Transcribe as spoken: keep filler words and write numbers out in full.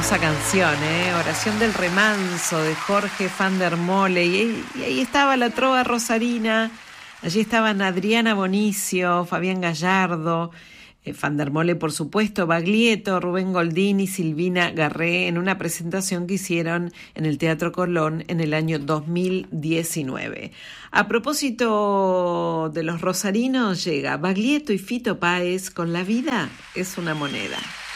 hermosa canción, ¿eh? Oración del remanso de Jorge van der Mole. Y, y ahí estaba la trova rosarina. Allí estaban Adriana Bonicio, Fabián Gallardo, eh, van der Mole, por supuesto, Baglietto, Rubén Goldín y Silvina Garré en una presentación que hicieron en el Teatro Colón en el año dos mil diecinueve. A propósito de los rosarinos, llega Baglietto y Fito Páez con La vida es una moneda.